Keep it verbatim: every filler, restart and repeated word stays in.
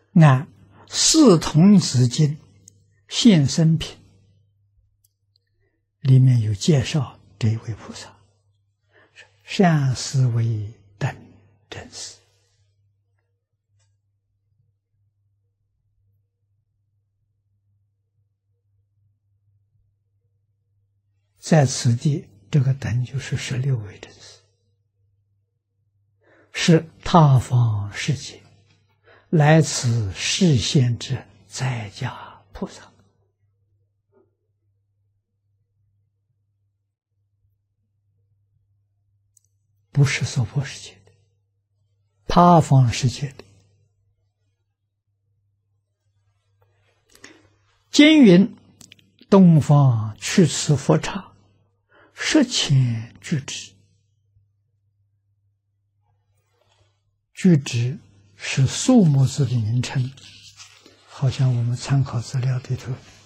按四童子经现身品里面有介绍这一位菩萨，善思维等真实。在此地，这个等就是十六位真实，是他方世界来此示现之在家菩萨。不是娑婆世界的，他方世界的。经云：东方去此佛刹，十千俱胝。俱胝是数目字的名称，好像我们参考资料里头